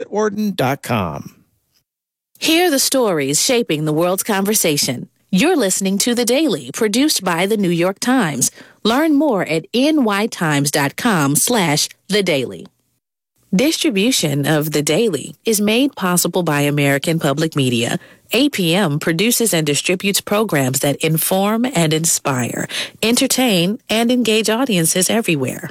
davidorton.com. Hear the stories shaping the world's conversation. You're listening to The Daily, produced by The New York Times. Learn more at nytimes.com/The Daily. Distribution of The Daily is made possible by American Public Media. APM produces and distributes programs that inform and inspire, entertain, and engage audiences everywhere.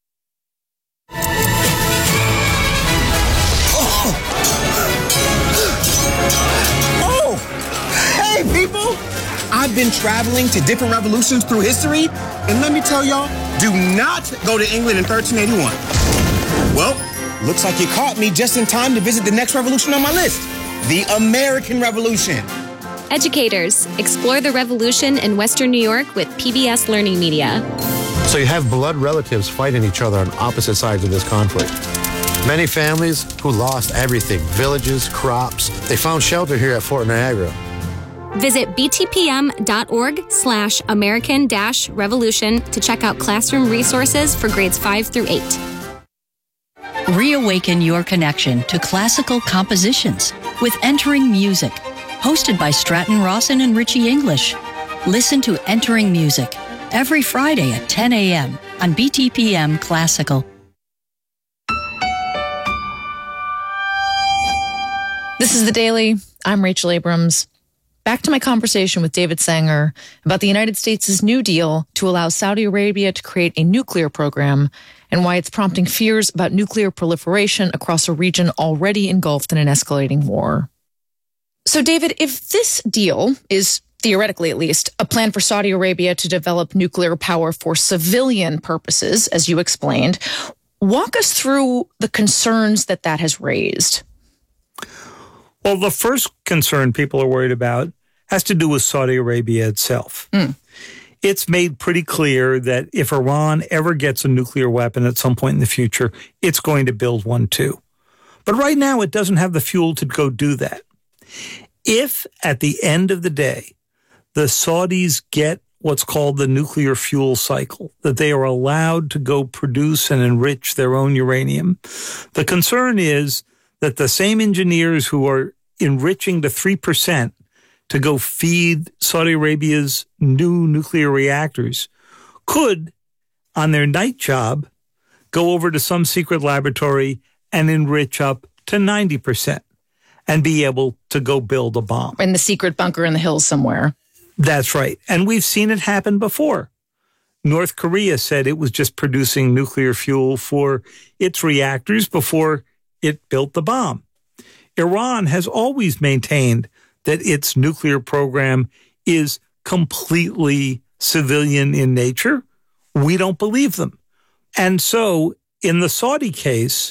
Oh! Hey, people! I've been traveling to different revolutions through history, and let me tell y'all, do not go to England in 1381. Well, looks like you caught me just in time to visit the next revolution on my list, the American Revolution. Educators, explore the revolution in Western New York with PBS Learning Media. So you have blood relatives fighting each other on opposite sides of this conflict. Many families who lost everything, villages, crops, they found shelter here at Fort Niagara. Visit btpm.org/American-Revolution to check out classroom resources for grades 5 through 8. Reawaken your connection to classical compositions with Entering Music, hosted by Stratton Rawson and Richie English. Listen to Entering Music every Friday at 10 a.m. on BTPM Classical. This is The Daily. I'm Rachel Abrams. Back to my conversation with David Sanger about the United States' New Deal to allow Saudi Arabia to create a nuclear program and why it's prompting fears about nuclear proliferation across a region already engulfed in an escalating war. So, David, if this deal is, theoretically at least, a plan for Saudi Arabia to develop nuclear power for civilian purposes, as you explained, walk us through the concerns that has raised. Well, the first concern people are worried about has to do with Saudi Arabia itself. It's made pretty clear that if Iran ever gets a nuclear weapon at some point in the future, it's going to build one too. But right now, it doesn't have the fuel to go do that. If at the end of the day, the Saudis get what's called the nuclear fuel cycle, that they are allowed to go produce and enrich their own uranium, the concern is that the same engineers who are enriching to 3% to go feed Saudi Arabia's new nuclear reactors could, on their night job, go over to some secret laboratory and enrich up to 90% and be able to go build a bomb. In the secret bunker in the hills somewhere. That's right. And we've seen it happen before. North Korea said it was just producing nuclear fuel for its reactors before it built the bomb. Iran has always maintained that its nuclear program is completely civilian in nature. We don't believe them. And so in the Saudi case,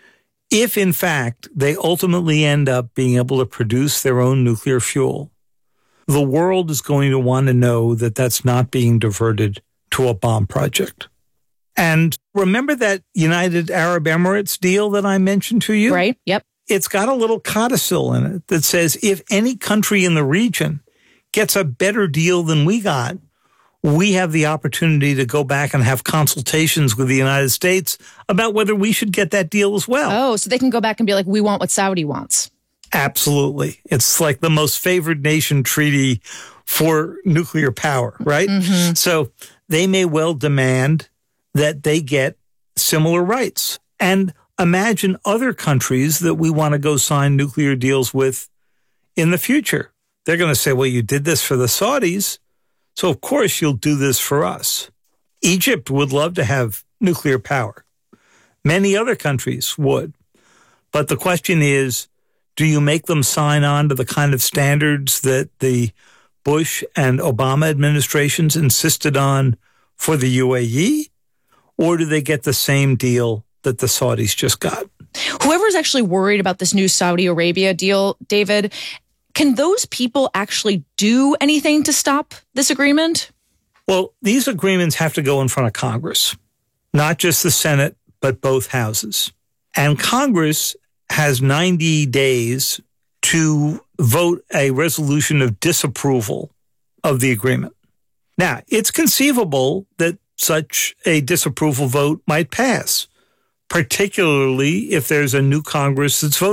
if in fact they ultimately end up being able to produce their own nuclear fuel, the world is going to want to know that that's not being diverted to a bomb project. And remember that United Arab Emirates deal that I mentioned to you? Right, yep. It's got a little codicil in it that says if any country in the region gets a better deal than we got, we have the opportunity to go back and have consultations with the United States about whether we should get that deal as well. Oh, so they can go back and be like, we want what Saudi wants. Absolutely. It's like the most favored nation treaty for nuclear power, right? Mm-hmm. So they may well demand that they get similar rights. And imagine other countries that we want to go sign nuclear deals with in the future. They're going to say, well, you did this for the Saudis, so of course you'll do this for us. Egypt would love to have nuclear power. Many other countries would. But the question is, do you make them sign on to the kind of standards that the Bush and Obama administrations insisted on for the UAE? Or do they get the same deal that the Saudis just got? Whoever's actually worried about this new Saudi Arabia deal, David, can those people actually do anything to stop this agreement? Well, these agreements have to go in front of Congress, not just the Senate, but both houses. And Congress has 90 days to vote a resolution of disapproval of the agreement. Now, it's conceivable that such a disapproval vote might pass, particularly if there's a new Congress that's voting